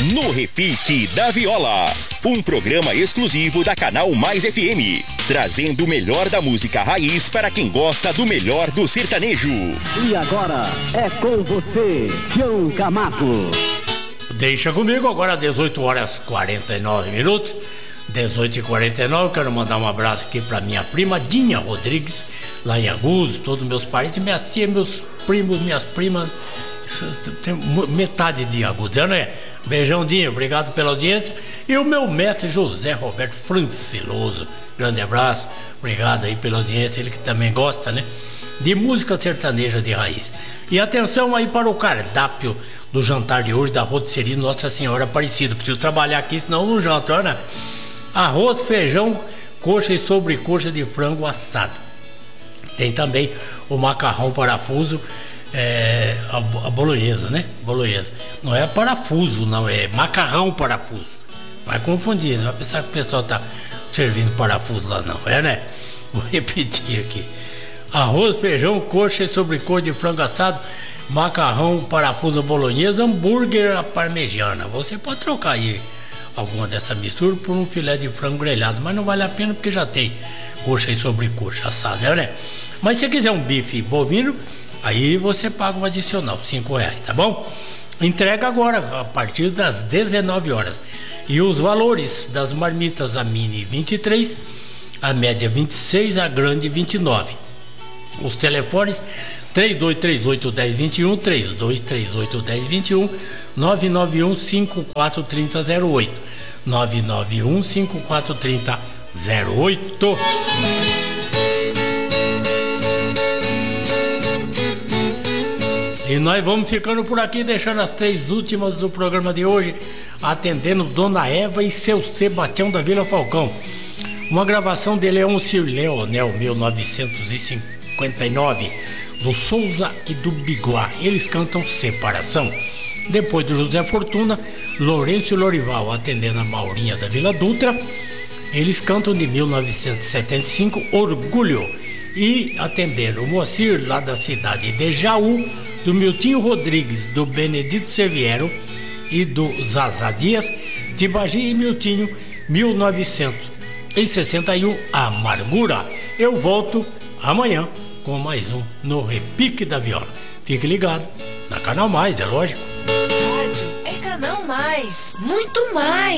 No Repique da Viola, um programa exclusivo da Canal Mais FM, trazendo o melhor da música raiz para quem gosta do melhor do sertanejo. E agora é com você, Tião Camaco. Deixa comigo, agora 18 horas 49 minutos, 18h49, quero mandar um abraço aqui pra minha prima Dinha Rodrigues, lá em Agudos, todos meus parentes, minhas tias, meus primos, minhas primas, tem metade de Agudos, né? Beijão, Dinha, obrigado pela audiência. E o meu mestre José Roberto Franciloso, grande abraço, obrigado aí pela audiência, ele que também gosta, né, de música sertaneja de raiz. E atenção aí para o cardápio do jantar de hoje da Rotisserie Nossa Senhora Aparecida. Preciso trabalhar aqui, senão não janto, né? Arroz, feijão, coxa e sobrecoxa de frango assado. Tem também o macarrão parafuso, a bolonhesa, né? Bolonhesa. Não é parafuso, não, é macarrão parafuso. Vai confundir, não vai pensar que o pessoal tá servindo parafuso lá, não. É, né? Vou repetir aqui. Arroz, feijão, coxa e sobrecoxa de frango assado, macarrão, parafuso bolonhesa, hambúrguer à parmegiana. Você pode trocar aí alguma dessa mistura por um filé de frango grelhado, mas não vale a pena porque já tem coxa e sobrecoxa assada, né? Mas se quiser um bife bovino, aí você paga um adicional, R$5, tá bom? Entrega agora, a partir das 19 horas. E os valores das marmitas, a mini 23, a média 26, a grande 29. Os telefones 3238-1021, 3238-1021, 991-5430-08, 991-5430-08. E nós vamos ficando por aqui, deixando as 3 últimas do programa de hoje, atendendo Dona Eva e seu Sebastião da Vila Falcão. Uma gravação de Leôncio Leonel, 1959, do Souza e do Biguá. Eles cantam Separação. Depois do José Fortuna, Lourenço Lorival atendendo a Maurinha da Vila Dutra. Eles cantam de 1975, Orgulho. E atendendo o Moacir, lá da cidade de Jaú, do Miltinho Rodrigues, do Benedito Seviero e do Zazá Dias, Tibagi e Miltinho, 1961, Amargura. Eu volto amanhã com mais um No Repique da Viola. Fique ligado na Canal Mais, é lógico. Rádio é Canal Mais, muito mais.